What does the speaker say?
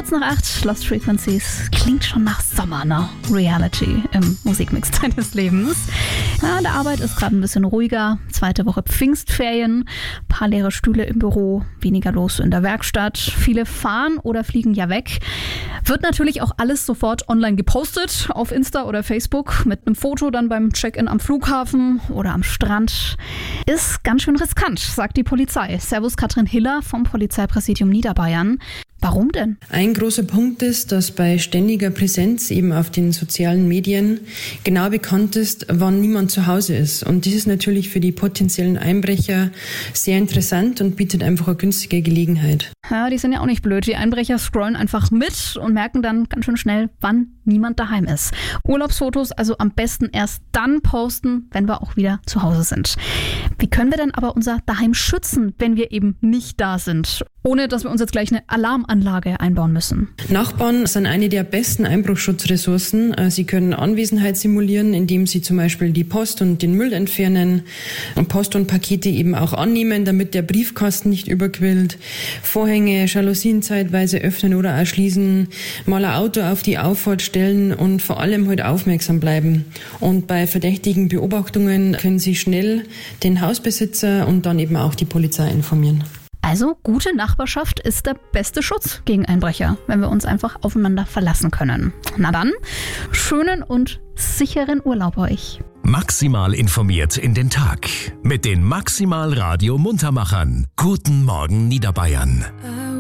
Kurz nach 8, Lost Frequencies. Klingt schon nach Sommer, ne? Reality im Musikmix deines Lebens. Ja, der Arbeit ist gerade ein bisschen ruhiger. 2. Woche Pfingstferien. Paar leere Stühle im Büro. Weniger los in der Werkstatt. Viele fahren oder fliegen ja weg. Wird natürlich auch alles sofort online gepostet. Auf Insta oder Facebook. Mit einem Foto dann beim Check-in am Flughafen oder am Strand. Ist ganz schön riskant, sagt die Polizei. Servus Katrin Hiller vom Polizeipräsidium Niederbayern. Warum denn? Ein großer Punkt ist, dass bei ständiger Präsenz eben auf den sozialen Medien genau bekannt ist, wann niemand zu Hause ist. Und das ist natürlich für die potenziellen Einbrecher sehr interessant und bietet einfach eine günstige Gelegenheit. Ja, die sind ja auch nicht blöd. Die Einbrecher scrollen einfach mit und merken dann ganz schön schnell, wann niemand daheim ist. Urlaubsfotos also am besten erst dann posten, wenn wir auch wieder zu Hause sind. Wie können wir denn aber unser Daheim schützen, wenn wir eben nicht da sind? Ohne, dass wir uns jetzt gleich eine Alarmanlage einbauen müssen. Nachbarn sind eine der besten Einbruchsschutzressourcen. Sie können Anwesenheit simulieren, indem sie zum Beispiel die Post und den Müll entfernen und Post und Pakete eben auch annehmen, damit der Briefkasten nicht überquillt. Vorhänge, Jalousien zeitweise öffnen oder auch schließen, mal ein Auto auf die Auffahrt stellen und vor allem halt aufmerksam bleiben. Und bei verdächtigen Beobachtungen können Sie schnell den Hausbesitzer und dann eben auch die Polizei informieren. Also gute Nachbarschaft ist der beste Schutz gegen Einbrecher, wenn wir uns einfach aufeinander verlassen können. Na dann, schönen und sicheren Urlaub euch. Maximal informiert in den Tag mit den Maximal Radio Muntermachern. Guten Morgen Niederbayern.